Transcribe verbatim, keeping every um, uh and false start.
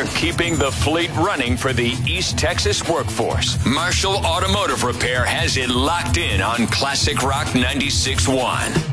keeping the fleet running for the East Texas workforce. Marshall Automotive Repair has it locked in on Classic Rock ninety-six point one.